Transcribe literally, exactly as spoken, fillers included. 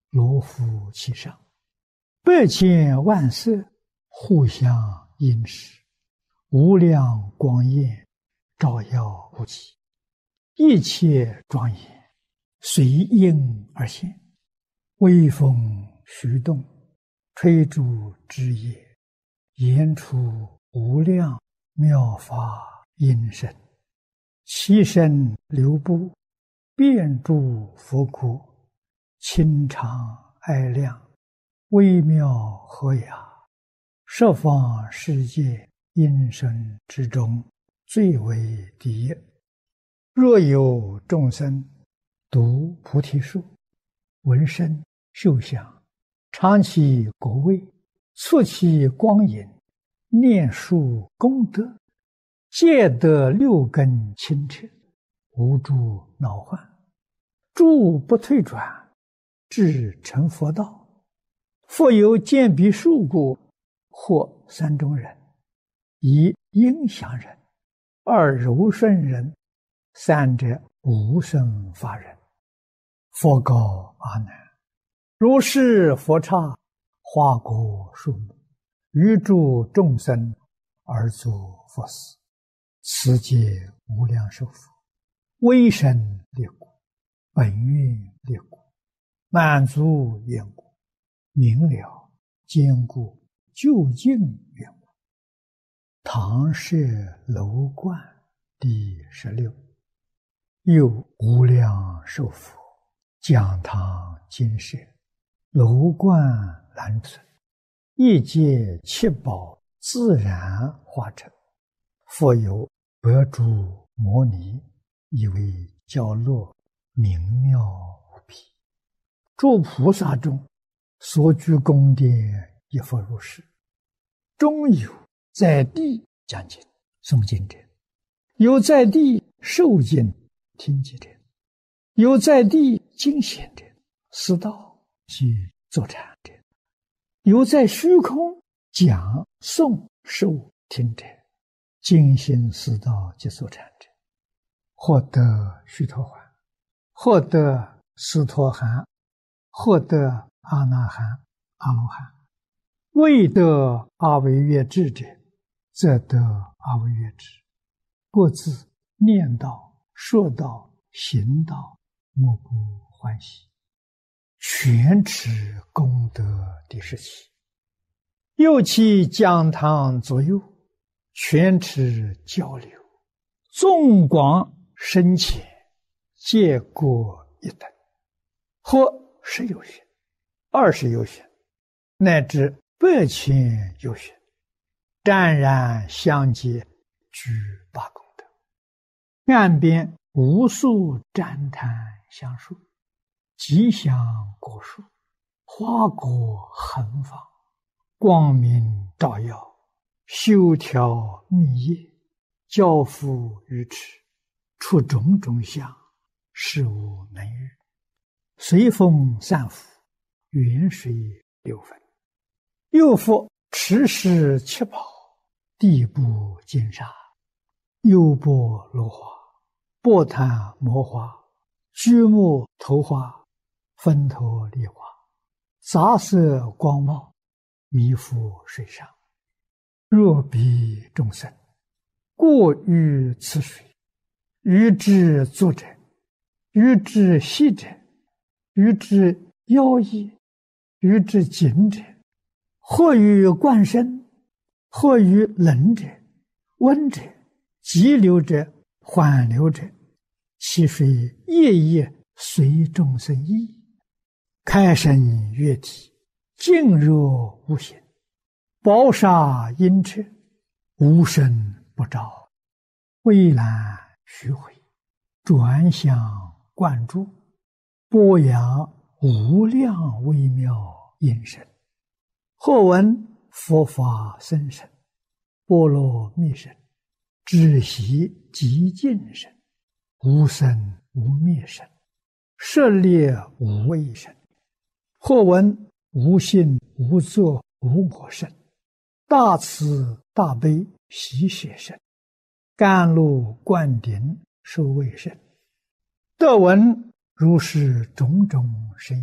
罗浮其上，百千万色，互相映饰，无量光焰，照耀无极，一切庄严，随应而现，微风徐动，吹竹枝叶，言出无量妙法音声，其声流布，遍诸佛国，清长爱亮，微妙和雅，十方世界音声之中，最为第一。若有众生读菩提树，闻声嗅香，尝其果味，触其光影，念述功德，皆得六根清澈，无诸恼患，诸不退转，至成佛道。复有见彼数故，或三种人：一应祥人，二柔顺人，三者无生法人。佛告阿难：如是佛刹，花果树木，于诸众生而作佛事，此皆无量寿佛，威神力故，本愿力故，满足愿故，明了坚固究竟愿故。唐舍楼观第十六。又无量寿佛，讲堂金舍，楼观蓝存，一界七宝自然化成，复有百诸摩尼，以为教落，明妙无比。诸菩萨中所居宫殿，亦复如是。中有在地讲经诵经者，有在地受经听经者，有在地经显者，思道及坐禅者，有在虚空讲诵受听者，精心思道及坐禅者，获得须陀洹，获得斯陀含，获得阿那含、阿罗汉。未得阿惟越致者，则得阿惟越致。各自念道、说道、行道，莫不欢喜。全持功德第十七。又其讲堂左右，全持交流，纵广深浅，皆各一等，或十有寻，二十有寻，乃至百千有寻，湛然相接，具八功德。岸边无数赞叹香树，吉祥果树，花果横放，光明照耀，修条密叶，交付于池，出种种相，事无能喻。随风散伏，远水流分。又复持世七宝，地部金沙，优波罗花，波檀摩花，居木头花，分头梨花，杂色光茂，弥覆水上。若彼众生过于此水，于之坐者，于之息者，于之腰衣，于之颈者，或于冠身，或于冷者、温者、急流者、缓流者，其水夜夜随众生意，开生悦体，静若无形，宝刹阴彻，无声不照，蔚蓝虚回，转向灌注，播扬无量微妙音声。或闻佛法僧声，波罗蜜声，止息极静声，无生无灭声，舍猎无畏声。或闻无性无作无我声，大慈大悲喜舍声，甘露灌顶受味声。得闻如是种种声